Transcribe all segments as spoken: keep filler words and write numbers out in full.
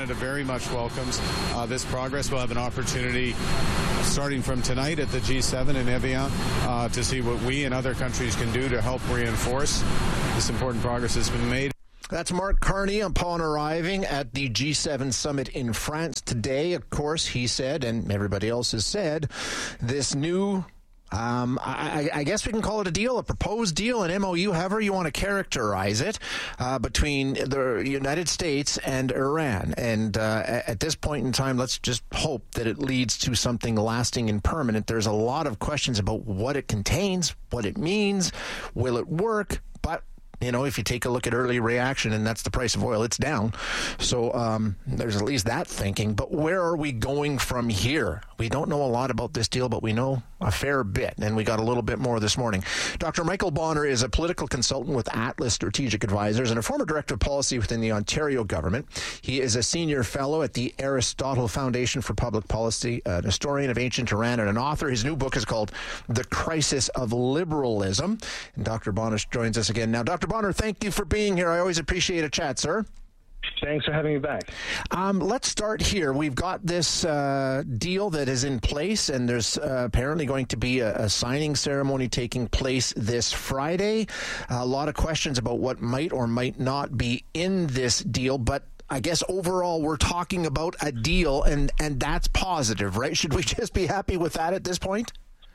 Canada very much welcomes uh, this progress. We'll have an opportunity starting from tonight at the G seven in Evian uh, to see what we and other countries can do to help reinforce this important progress that's been made. That's Mark Carney upon arriving at the G seven summit in France today. Of course, he said, and everybody else has said, this new Um, I, I guess we can call it a deal, a proposed deal, an M O U, however you want to characterize it, uh, between the United States and Iran. And uh, at this point in time, let's just hope that it leads to something lasting and permanent. There's a lot of questions about what it contains, what it means, will it work, but you know, if you take a look at early reaction, and that's the price of oil, it's down. So um, there's at least that thinking. But where are we going from here? We don't know a lot about this deal, but we know a fair bit, and we got a little bit more this morning. Doctor Michael Bonner is a political consultant with Atlas Strategic Advisors and a former director of policy within the Ontario government. He is a senior fellow at the Aristotle Foundation for Public Policy, an historian of ancient Iran, and an author. His new book is called The Crisis of Liberalism. And Doctor Bonner joins us again now. Doctor Bonner, thank you for being here. I always appreciate a chat, sir. Thanks for having me back. Um, let's start here. We've got this uh, deal that is in place, and there's uh, apparently going to be a, a signing ceremony taking place this Friday. Uh, a lot of questions about what might or might not be in this deal, but I guess overall we're talking about a deal, and, and that's positive, right? Should we just be happy with that at this point?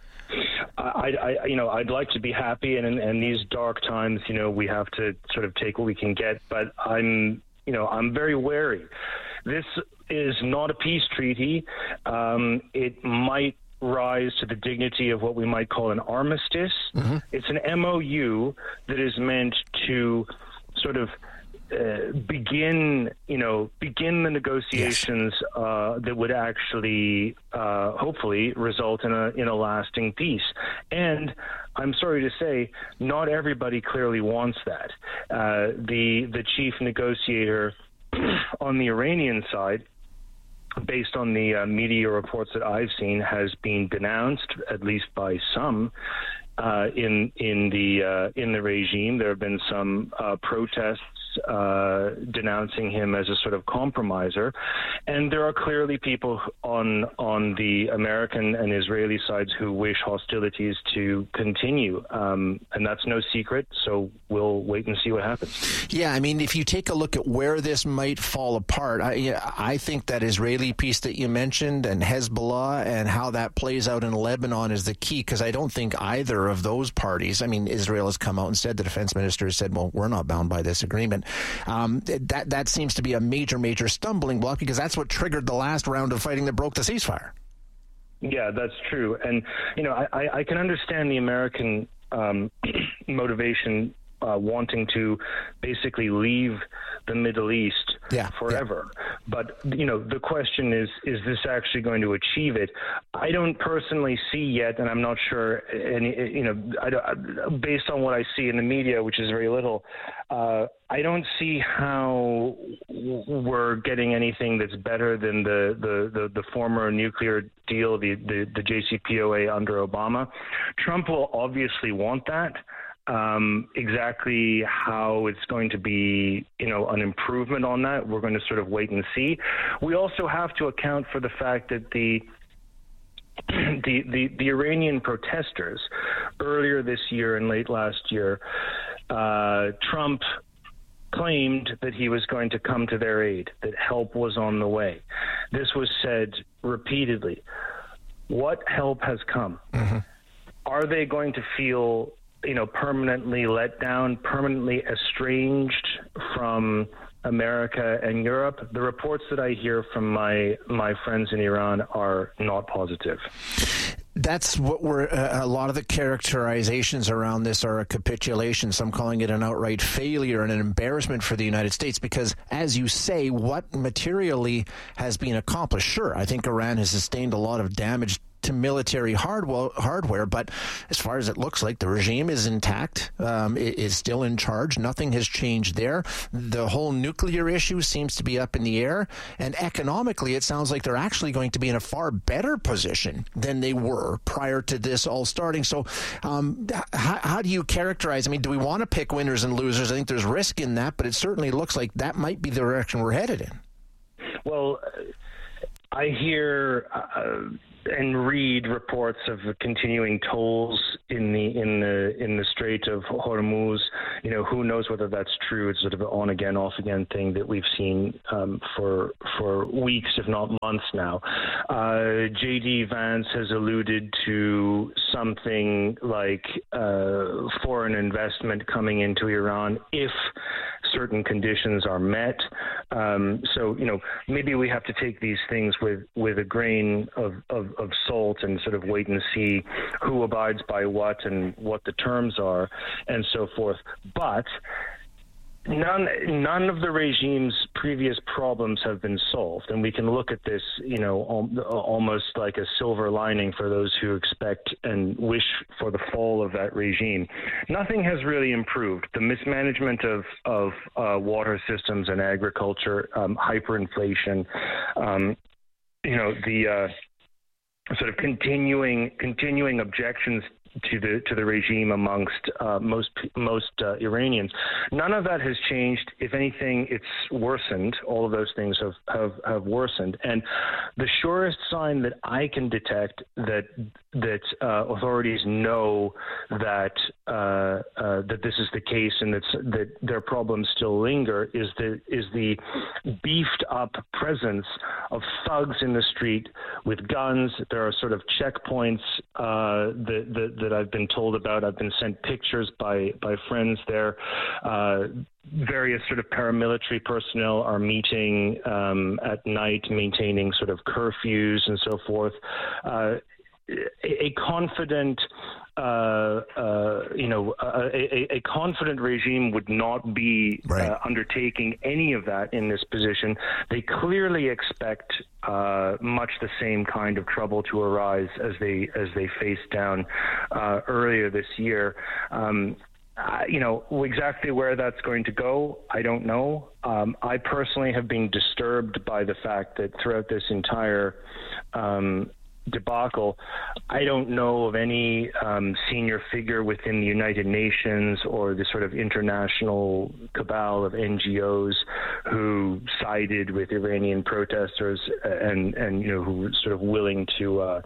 I, I, you know, I'd like to be happy, and in, in these dark times, you know, we have to sort of take what we can get. But I'm, you know, I'm very wary. This is not a peace treaty. Um, it might rise to the dignity of what we might call an armistice. Mm-hmm. It's an M O U that is meant to sort of Uh, begin, you know, begin the negotiations yes. uh, that would actually, uh, hopefully, result in a in a lasting peace. And I'm sorry to say, not everybody clearly wants that. Uh, the the chief negotiator on the Iranian side, based on the uh, media reports that I've seen, has been denounced, at least by some. Uh, in in the uh, in the regime, there have been some uh, protests uh, denouncing him as a sort of compromiser, and there are clearly people on on the American and Israeli sides who wish hostilities to continue, um, and that's no secret. So we'll wait and see what happens. Yeah, I mean, if you take a look at where this might fall apart, I, I think that Israeli piece that you mentioned and Hezbollah and how that plays out in Lebanon is the key, because I don't think either of those parties, I mean, Israel has come out and said, the defense minister has said, well, we're not bound by this agreement. Um, that, that seems to be a major, major stumbling block, because that's what triggered the last round of fighting that broke the ceasefire. Yeah, that's true. And, you know, I, I can understand the American um, motivation uh, wanting to basically leave the Middle East yeah, forever. Yeah. But, you know, the question is, is this actually going to achieve it? I don't personally see yet, and I'm not sure, any, you know, I, based on what I see in the media, which is very little, uh, I don't see how we're getting anything that's better than the, the, the, the former nuclear deal, the, the, the J C P O A under Obama. Trump will obviously want that. Um, exactly how it's going to be, you know, an improvement on that, we're going to sort of wait and see. We also have to account for the fact that the the, the, the Iranian protesters earlier this year and late last year, uh, Trump claimed that he was going to come to their aid, that help was on the way. This was said repeatedly. What help has come? Mm-hmm. Are they going to feel, you know, permanently let down, permanently estranged from America and Europe? The reports that I hear from my my friends in Iran are not positive. That's what we're, uh, a lot of the characterizations around this are a capitulation, some calling it an outright failure and an embarrassment for the United States, because, as you say, what materially has been accomplished? Sure, I think Iran has sustained a lot of damage to military hardware, but as far as it looks like, the regime is intact, um, is still in charge. Nothing has changed there. The whole nuclear issue seems to be up in the air, and economically it sounds like they're actually going to be in a far better position than they were prior to this all starting. So um, how, how do you characterize, I mean, do we want to pick winners and losers? I think there's risk in that, but it certainly looks like that might be the direction we're headed in. Well, I hear uh, and read reports of continuing tolls in the in the in the Strait of Hormuz. You know, who knows whether that's true? It's sort of an on again, off again thing that we've seen um, for for weeks, if not months now. Uh, J D Vance has alluded to something like uh, foreign investment coming into Iran if certain conditions are met. Um, so, you know, maybe we have to take these things with, with a grain of, of, of salt and sort of wait and see who abides by what and what the terms are and so forth. But None, none of the regime's previous problems have been solved, and we can look at this, you know, al- almost like a silver lining for those who expect and wish for the fall of that regime. Nothing has really improved. The mismanagement of of uh, water systems and agriculture, um, hyperinflation, um, you know, the uh, sort of continuing continuing objections to the to the regime amongst uh, most most uh, Iranians. None of that has changed. If anything, it's worsened. All of those things have, have, have worsened. And the surest sign that I can detect that that uh, authorities know that uh, uh, that this is the case and that that their problems still linger is the is the beefed up presence of thugs in the street with guns. There are sort of checkpoints uh, that, that that I've been told about. I've been sent pictures by by friends there. Uh, various sort of paramilitary personnel are meeting um, at night, maintaining sort of curfews and so forth. Uh, a, a confident Uh, uh, you know, a, a, a confident regime would not be right. uh, undertaking any of that in this position. They clearly expect uh, much the same kind of trouble to arise as they as they faced down uh, earlier this year. Um, Uh, you know, exactly where that's going to go, I don't know. Um, I personally have been disturbed by the fact that throughout this entire um, debacle, I don't know of any um, senior figure within the United Nations or the sort of international cabal of N G Os who sided with Iranian protesters and, and you know, who were sort of willing to uh,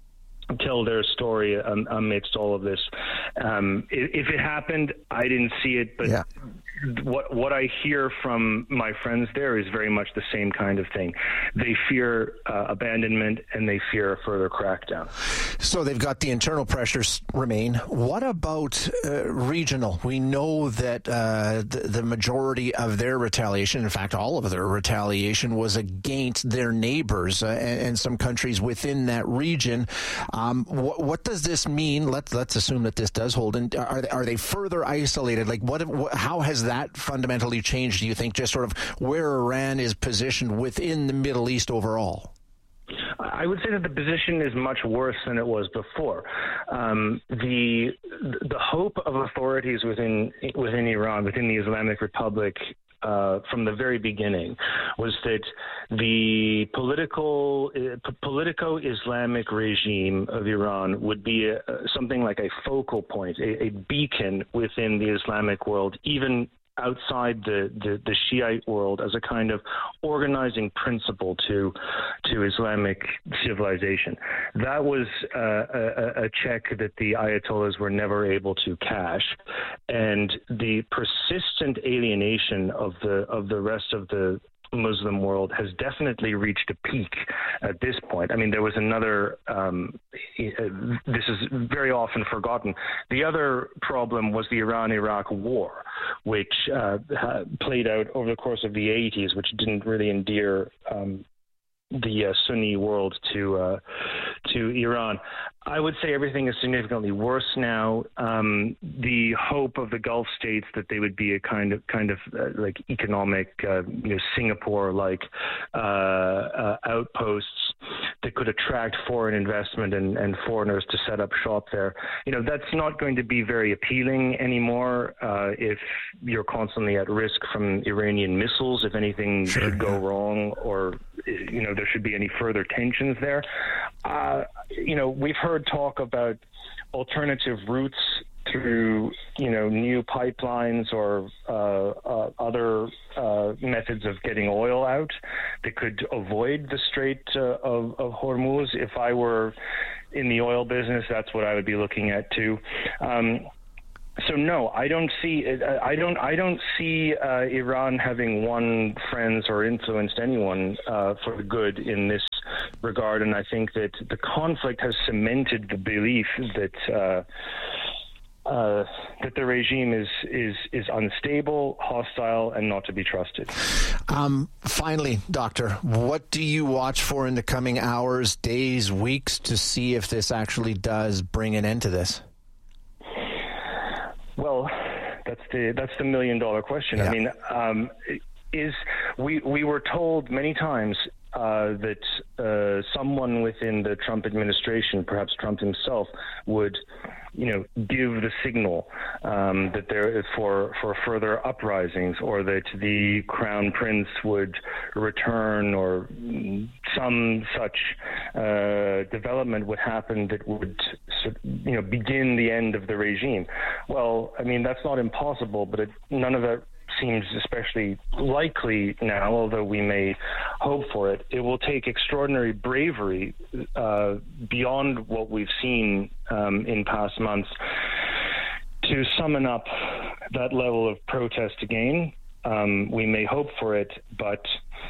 tell their story um, amidst all of this. Um, if, if it happened, I didn't see it, but yeah. what what I hear from my friends there is very much the same kind of thing. They fear uh, abandonment and they fear a further crackdown. So they've got the internal pressures remain. What about uh, regional? We know that uh, the, the majority of their retaliation, in fact, all of their retaliation, was against their neighbors uh, and, and some countries within that region. Um, what, what does this mean? Let's let's assume that this does hold. And are they, are they further isolated? Like, what? what how has that fundamentally changed? Do you think just sort of where Iran is positioned within the Middle East overall? I would say that the position is much worse than it was before. Um, the the hope of authorities within within Iran, within the Islamic Republic, Uh, from the very beginning, was that the political, uh, politico-Islamic regime of Iran would be a, something like a focal point, a, a beacon within the Islamic world, even outside the, the, the Shiite world, as a kind of organizing principle to to Islamic civilization. That was uh, a, a check that the Ayatollahs were never able to cash, and the persistent alienation of the of the rest of the Muslim world has definitely reached a peak at this point. I mean, there was another, um, this is very often forgotten. The other problem was the Iran-Iraq war, which uh, played out over the course of the eighties, which didn't really endear um, the uh, Sunni world to uh, to Iran. I would say everything is significantly worse now. Um, the hope of the Gulf states that they would be a kind of kind of uh, like economic, uh, you know, Singapore-like uh, uh, outposts that could attract foreign investment and, and foreigners to set up shop there. You know, that's not going to be very appealing anymore uh, if you're constantly at risk from Iranian missiles, if anything sure, should go yeah. wrong, or you know there should be any further tensions there. Uh, you know, we've heard talk about alternative routes through, you know, new pipelines or uh, uh, other uh, methods of getting oil out that could avoid the Strait uh, of, of Hormuz. If I were in the oil business, that's what I would be looking at too. Um, So no, I don't see. I don't. I don't see uh, Iran having won friends or influenced anyone uh, for the good in this regard, and I think that the conflict has cemented the belief that uh, uh, that the regime is is is unstable, hostile, and not to be trusted. Um, finally, Doctor, what do you watch for in the coming hours, days, weeks to see if this actually does bring an end to this? Well, that's the that's the million dollar question. Yeah. I mean, um, is we we were told many times uh, that uh, someone within the Trump administration, perhaps Trump himself, would, you know, give the signal um, that there for for further uprisings, or that the Crown Prince would return, or some such uh, development would happen that would, you know, begin the end of the regime. Well, I mean, that's not impossible, but it, none of that seems especially likely now, although we may hope for it. It will take extraordinary bravery uh, beyond what we've seen um, in past months to summon up that level of protest again. Um, we may hope for it, but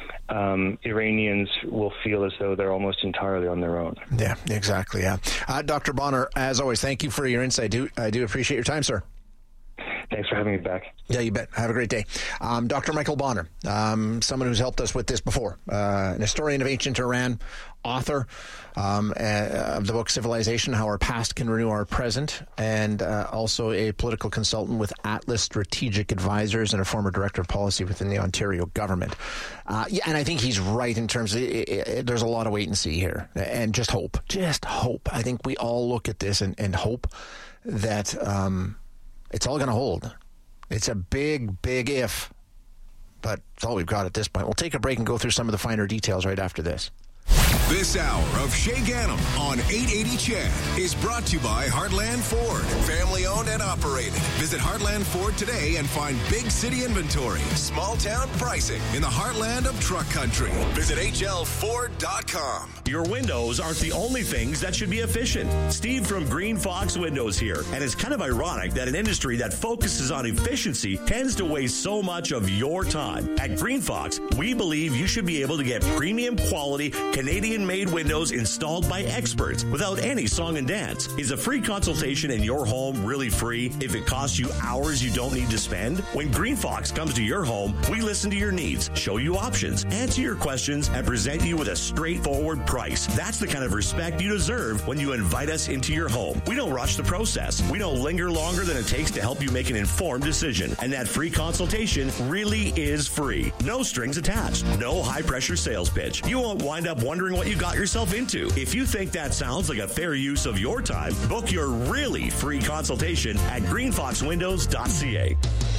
um, Iranians will feel as though they're almost entirely on their own. Yeah, exactly. Yeah, uh, Doctor Bonner, as always, thank you for your insight. I do, I do appreciate your time, sir. Thanks for having me back. Yeah, you bet. Have a great day. Um, Doctor Michael Bonner, um, someone who's helped us with this before, uh, an historian of ancient Iran, author um, uh, of the book Civilization, How Our Past Can Renew Our Present, and uh, also a political consultant with Atlas Strategic Advisors and a former director of policy within the Ontario government. Uh, yeah, and I think he's right in terms of it, it, it, there's a lot of wait and see here, and just hope. Just hope. I think we all look at this and, and hope that Um, it's all going to hold. It's a big, big if, but it's all we've got at this point. We'll take a break and go through some of the finer details right after this. This hour of Shay Gannam on eight eighty C H E D is brought to you by Heartland Ford, family owned and operated. Visit Heartland Ford today and find big city inventory, small town pricing in the heartland of truck country. Visit H L Ford dot com. Your windows aren't the only things that should be efficient. Steve from Green Fox Windows here, and it's kind of ironic that an industry that focuses on efficiency tends to waste so much of your time. At Green Fox, we believe you should be able to get premium quality Canadian-made windows installed by experts without any song and dance. Is a free consultation in your home really free if it costs you hours you don't need to spend? When Green Fox comes to your home, we listen to your needs, show you options, answer your questions, and present you with a straightforward price. That's the kind of respect you deserve when you invite us into your home. We don't rush the process. We don't linger longer than it takes to help you make an informed decision. And that free consultation really is free. No strings attached. No high-pressure sales pitch. You won't wind up wondering what you got yourself into. If you think that sounds like a fair use of your time, book your really free consultation at green fox windows dot c a.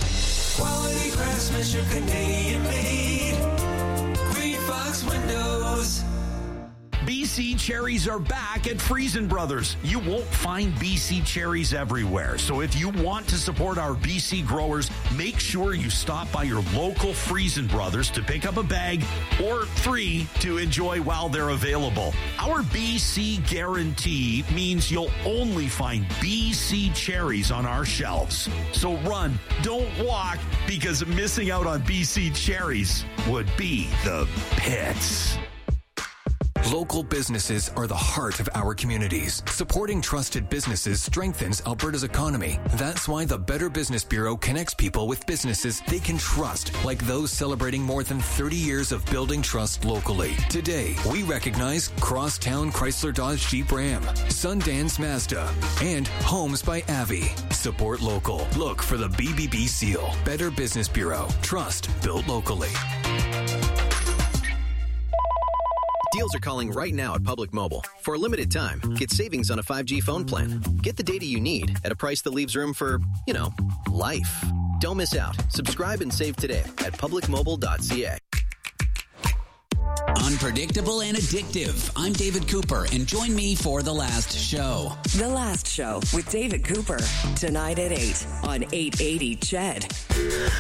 Quality craftsmanship, Canadian made. Green Fox Windows. B C cherries are back at Friesen Brothers. You won't find B C cherries everywhere. So if you want to support our B C growers, make sure you stop by your local Friesen Brothers to pick up a bag or three to enjoy while they're available. Our B C guarantee means you'll only find B C cherries on our shelves. So run, don't walk, because missing out on B C cherries would be the pits. Local businesses are the heart of our communities. Supporting trusted businesses strengthens Alberta's economy. That's why the Better Business Bureau connects people with businesses they can trust, like those celebrating more than thirty years of building trust locally. Today, we recognize Crosstown Chrysler Dodge Jeep Ram, Sundance Mazda, and Homes by Avi. Support local. Look for the B B B seal. Better Business Bureau. Trust built locally. Deals are calling right now at Public Mobile. For a limited time, get savings on a five G phone plan. Get the data you need at a price that leaves room for, you know, life. Don't miss out. Subscribe and save today at public mobile dot c a. unpredictable and addictive. I'm David Cooper, and join me for The Last Show. The Last Show with David Cooper, tonight at eight on eight eighty C H E D.